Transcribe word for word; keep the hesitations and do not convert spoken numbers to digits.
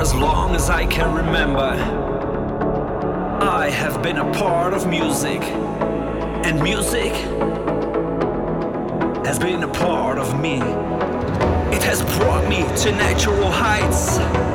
as long as I can remember, I have been a part of music, and music has been a part of me. It has brought me to natural heights.